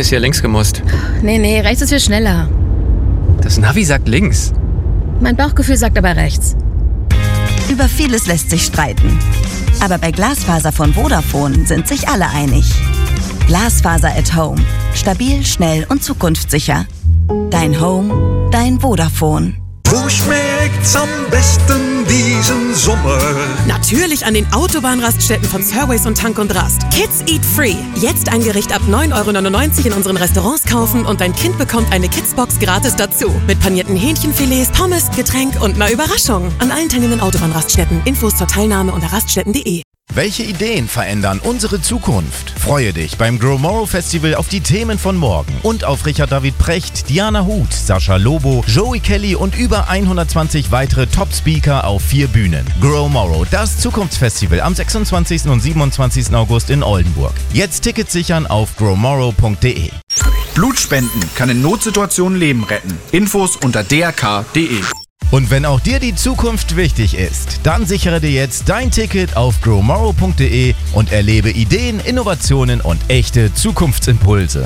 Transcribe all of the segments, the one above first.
hättest hier links gemusst. Nee, rechts ist viel schneller. Das Navi sagt links. Mein Bauchgefühl sagt aber rechts. Über vieles lässt sich streiten. Aber bei Glasfaser von Vodafone sind sich alle einig. Glasfaser at Home. Stabil, schnell und zukunftssicher. Dein Home, dein Vodafone. Wo schmeckt's am besten diesen Sommer? Natürlich an den Autobahnraststätten von Surways und Tank und Rast. Kids Eat Free. Jetzt ein Gericht ab 9,99 € in unseren Restaurants kaufen und dein Kind bekommt eine Kidsbox gratis dazu. Mit panierten Hähnchenfilets, Pommes, Getränk und einer Überraschung. An allen teilnehmenden Autobahnraststätten. Infos zur Teilnahme unter raststätten.de. Welche Ideen verändern unsere Zukunft? Freue dich beim Growmorrow Festival auf die Themen von morgen und auf Richard David Precht, Diana Huth, Sascha Lobo, Joey Kelly und über 120 weitere Top-Speaker auf 4 Bühnen. Growmorrow, das Zukunftsfestival am 26. und 27. August in Oldenburg. Jetzt Tickets sichern auf growmorrow.de. Blutspenden kann in Notsituationen Leben retten. Infos unter drk.de. Und wenn auch dir die Zukunft wichtig ist, dann sichere dir jetzt dein Ticket auf growmorrow.de und erlebe Ideen, Innovationen und echte Zukunftsimpulse.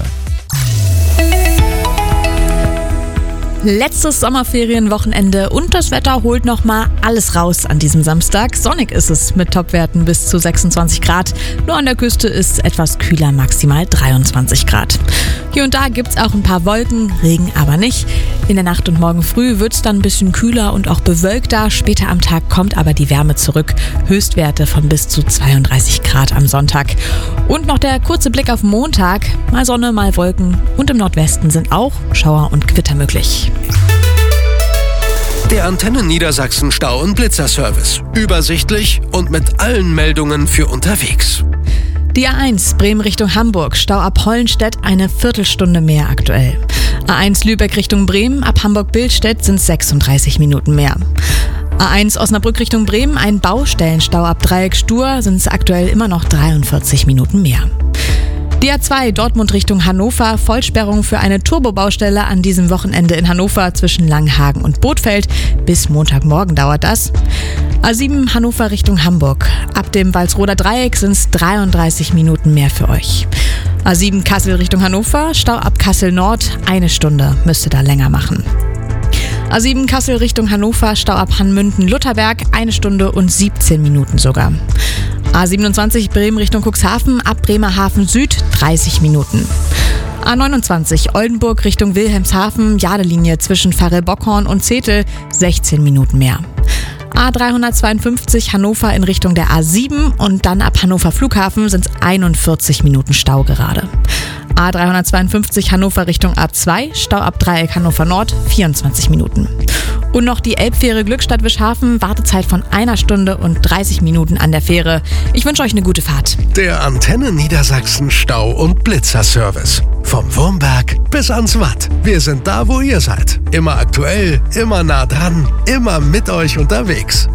Letztes Sommerferienwochenende und das Wetter holt nochmal alles raus an diesem Samstag. Sonnig ist es mit Topwerten bis zu 26 Grad. Nur an der Küste ist es etwas kühler, maximal 23 Grad. Hier und da gibt es auch ein paar Wolken, Regen aber nicht. In der Nacht und morgen früh wird es dann ein bisschen kühler und auch bewölkter. Später am Tag kommt aber die Wärme zurück. Höchstwerte von bis zu 32 Grad am Sonntag. Und noch der kurze Blick auf Montag. Mal Sonne, mal Wolken und im Nordwesten sind auch Schauer und Gewitter möglich. Der Antenne Niedersachsen Stau- und Blitzerservice. Übersichtlich und mit allen Meldungen für unterwegs. Die A1 Bremen Richtung Hamburg, Stau ab Hollenstedt eine Viertelstunde mehr aktuell. A1 Lübeck Richtung Bremen, ab Hamburg-Billstedt sind 36 Minuten mehr. A1 Osnabrück Richtung Bremen, ein Baustellenstau ab Dreieck Stur, sind es aktuell immer noch 43 Minuten mehr. Die A2 Dortmund Richtung Hannover, Vollsperrung für eine Turbobaustelle an diesem Wochenende in Hannover zwischen Langhagen und Bothfeld. Bis Montagmorgen dauert das. A7 Hannover Richtung Hamburg. Ab dem Walsroder Dreieck sind es 33 Minuten mehr für euch. A7 Kassel Richtung Hannover, Stau ab Kassel Nord, 1 Stunde müsste da länger machen. A7 Kassel Richtung Hannover, Stau ab Hannmünden-Lutherberg, 1 Stunde und 17 Minuten sogar. A27 Bremen Richtung Cuxhaven, ab Bremerhaven Süd, 30 Minuten. A29 Oldenburg Richtung Wilhelmshaven, Jadelinie zwischen Farel-Bockhorn und Zetel, 16 Minuten mehr. A352 Hannover in Richtung der A7 und dann ab Hannover Flughafen sind es 41 Minuten Stau gerade. A352 Hannover Richtung A2, Stau ab Dreieck Hannover Nord, 24 Minuten. Und noch die Elbfähre Glückstadt-Wischhafen, Wartezeit von 1 Stunde und 30 Minuten an der Fähre. Ich wünsche euch eine gute Fahrt. Der Antenne Niedersachsen Stau- und Blitzerservice. Vom Wurmberg bis ans Watt. Wir sind da, wo ihr seid. Immer aktuell, immer nah dran, immer mit euch unterwegs.